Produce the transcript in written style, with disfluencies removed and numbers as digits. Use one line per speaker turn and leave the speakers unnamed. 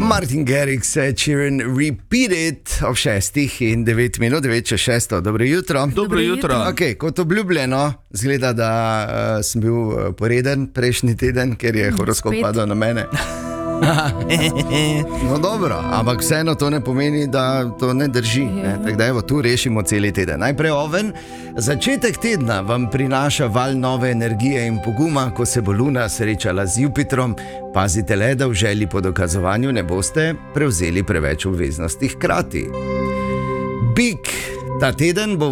Martin Garrix, Sheeran, Repeat It ob 6:09, 9:06. Dobro jutro.
Dobro jutro.
Okay, kot obljubljeno, zgleda, da sem bil poreden prejšnji teden, ker je horoskop padel na mene. No dobro, ampak vseeno to ne pomeni, da to ne drži. Tako da evo, tu rešimo celi teden. Najprej Oven. Začetek tedna vam prinaša val nove energije in poguma, ko se bo Luna srečala z Jupitrom. Pazite le, da v želji po dokazovanju ne boste prevzeli preveč obveznosti hkrati. Bik. Ta teden bo